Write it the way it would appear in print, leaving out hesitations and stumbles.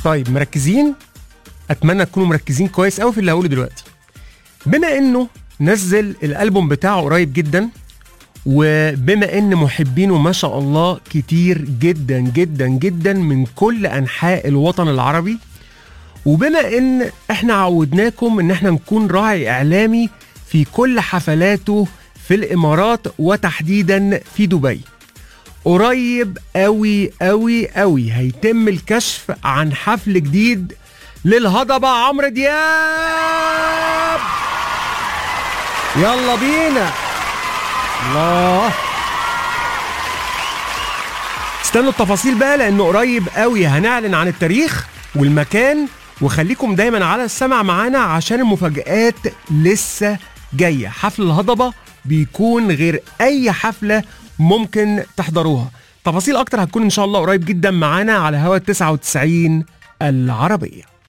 طيب مركزين؟ اتمنى تكونوا مركزين كويس قوي في اللي هقوله دلوقتي. بما انه نزل الالبوم بتاعه قريب جدا، وبما ان محبينه ما شاء الله كتير جدا جدا جدا من كل انحاء الوطن العربي، وبما ان احنا عودناكم ان احنا نكون راعي اعلامي في كل حفلاته في الامارات وتحديدا في دبي، قريب قوي قوي قوي هيتم الكشف عن حفل جديد للهضبة عمرو دياب. يلا بينا. الله، استنوا التفاصيل بقى لانه قريب قوي هنعلن عن التاريخ والمكان، وخليكم دايما على السمع معانا عشان المفاجآت لسه جاية. حفل الهضبة بيكون غير اي حفلة ممكن تحضروها. تفاصيل اكتر هتكون ان شاء الله قريب جدا معانا على هوا 99 العربية.